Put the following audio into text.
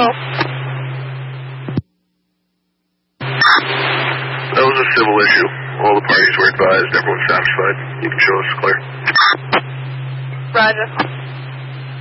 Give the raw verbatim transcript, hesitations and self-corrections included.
Hello. That was a civil issue. All the parties were advised. Everyone's satisfied. You can show us clear. Roger.